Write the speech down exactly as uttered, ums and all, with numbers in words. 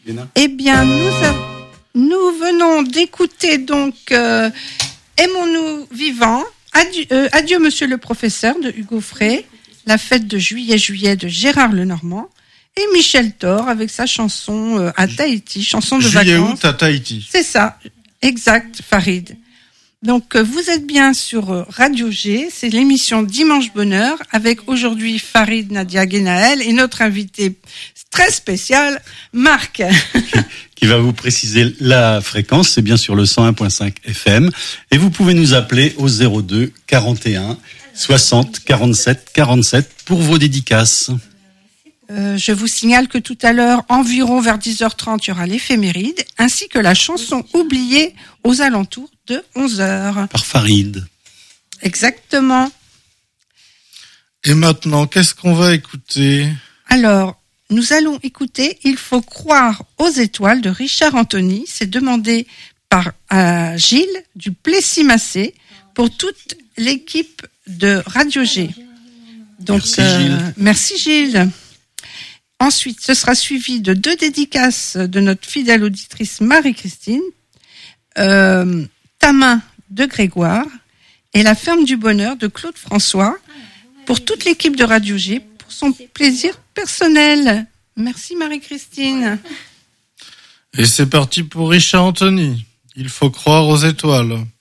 Léna ? Eh bien, nous, a... nous venons d'écouter donc euh, Aimons-nous vivants, adieu, euh, adieu Monsieur le professeur de Hugo Frey, La fête de juillet-juillet de Gérard Lenormand et Michel Thor avec sa chanson euh, à Tahiti, chanson de Juillet vacances. août à Tahiti. C'est ça, exact, Farid. Donc, euh, vous êtes bien sur euh, Radio G, c'est l'émission Dimanche Bonheur, avec aujourd'hui Farid, Nadia Guénaël et notre invité très spécial, Marc. Qui va vous préciser la fréquence, c'est bien sûr le cent un virgule cinq F M. Et vous pouvez nous appeler au zéro deux quarante et un soixante quarante-sept quarante-sept pour vos dédicaces. Euh, je vous signale que tout à l'heure, environ vers dix heures trente, il y aura l'éphéméride, ainsi que la chanson oubliée aux alentours de onze heures. Par Farid. Exactement. Et maintenant, qu'est-ce qu'on va écouter ? Alors, nous allons écouter Il faut croire aux étoiles de Richard Anthony. C'est demandé par euh, Gilles du Plessis-Massé pour toute l'équipe de Radio G. Donc, merci, Gilles. Euh, merci Gilles. Ensuite, ce sera suivi de deux dédicaces de notre fidèle auditrice Marie-Christine, euh, Ta main de Grégoire et La ferme du bonheur de Claude François pour toute l'équipe de Radio G pour son plaisir personnel. Merci Marie-Christine. Et c'est parti pour Richard Anthony. Il faut croire aux étoiles.